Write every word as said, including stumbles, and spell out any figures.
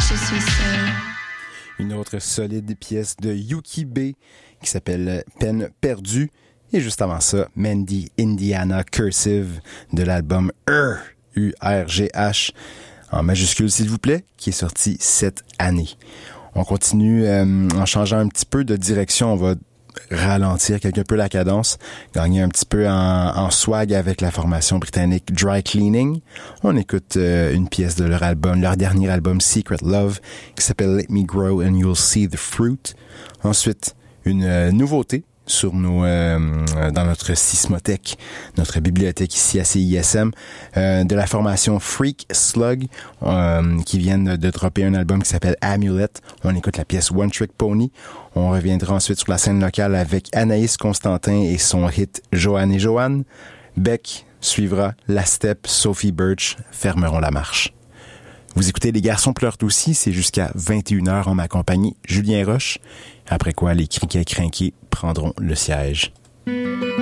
Je suis seule. Une autre solide pièce de Yuki B qui s'appelle Peine perdue. Et juste avant ça, Mandy Indiana Cursive de l'album U R, U R G H, en majuscule s'il vous plaît, qui est sorti cette année. On continue euh, en changeant un petit peu de direction. On va ralentir quelque peu la cadence, gagner un petit peu en, en swag avec la formation britannique Dry Cleaning. On écoute euh, une pièce de leur album, leur dernier album Secret Love, qui s'appelle Let Me Grow and You'll See the Fruit. Ensuite, une euh, nouveauté sur nos euh, dans notre Sismothèque, notre bibliothèque ici à C I S M, euh, de la formation Freak Slug, euh, qui viennent de, de dropper un album qui s'appelle Amulet. On écoute la pièce One Trick Pony. On reviendra ensuite sur la scène locale avec Anaïs Constantin et son hit Joanne et Joanne. Beck suivra, La Step, Sophie Birch fermeront la marche. Vous écoutez Les Garçons pleurent aussi, c'est jusqu'à vingt et une heures en ma compagnie, Julien Roche. Après quoi, les criquets crinqués prendront le siège.